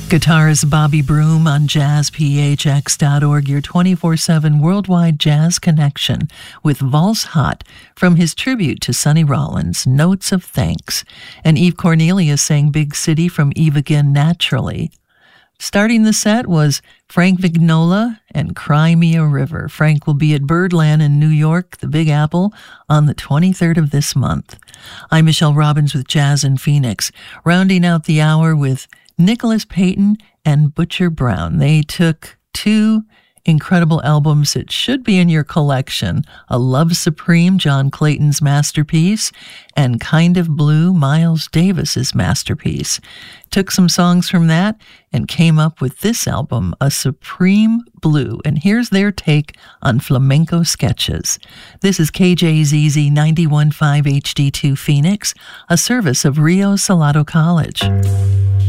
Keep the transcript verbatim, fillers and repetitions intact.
Guitarist Bobby Broom on jazz p h x dot org, your twenty-four seven worldwide jazz connection with Valse Hot from his tribute to Sonny Rollins, Notes of Thanks. And Eve Cornelius sang Big City from Eve Again Naturally. Starting the set was Frank Vignola and Cry Me a River. Frank will be at Birdland in New York, the Big Apple, on the twenty-third of this month. I'm Michelle Robbins with Jazz in Phoenix, rounding out the hour with Nicholas Payton and Butcher Brown. They took two incredible albums that should be in your collection, A Love Supreme, John Clayton's masterpiece, and Kind of Blue, Miles Davis's masterpiece. Took some songs from that and came up with this album, A Supreme Blue. And here's their take on flamenco sketches. This is K J Z Z ninety-one point five H D two Phoenix, a service of Rio Salado College.